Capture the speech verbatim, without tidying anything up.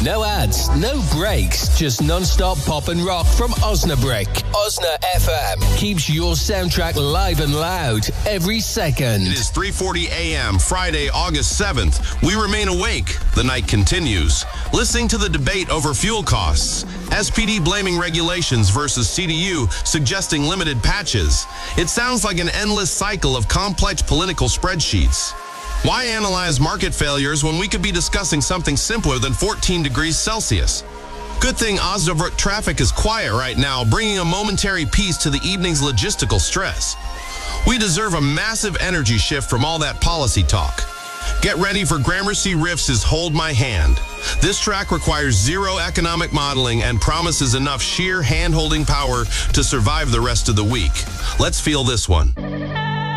No ads, no breaks, just non-stop pop and rock from Osnabrück. Osna F M keeps your soundtrack live and loud every second. It is three forty a.m. Friday, August seventh. We remain awake. The night continues. Listening to the debate over fuel costs. S P D blaming regulations versus C D U suggesting limited patches. It sounds like an endless cycle of complex political spreadsheets. Why analyze market failures when we could be discussing something simpler than fourteen degrees Celsius? Good thing Osnabrück traffic is quiet right now, bringing a momentary peace to the evening's logistical stress. We deserve a massive energy shift from all that policy talk. Get ready for Gramercy Riffs' Hold My Hand. This track requires zero economic modeling and promises enough sheer hand-holding power to survive the rest of the week. Let's feel this one.